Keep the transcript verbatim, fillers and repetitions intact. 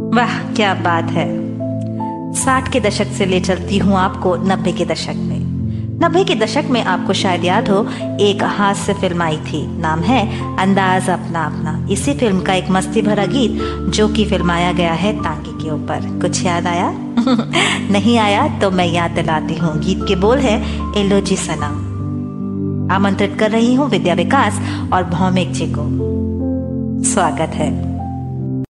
वाह क्या बात है। साठ के दशक से ले चलती हूँ आपको नब्बे के दशक में। नब्बे के दशक में आपको शायद याद हो, एक हास्य फिल्म आई थी, नाम है अंदाज अपना अपना। इसी फिल्म का एक मस्ती भरा गीत जो कि फिल्माया गया है तांगे के ऊपर। कुछ याद आया? नहीं आया तो मैं याद दिलाती हूँ। गीत के बोल है एलो जी सनम। आमंत्रित कर रही हूँ विद्या विकास और भौमिक जी को। स्वागत है।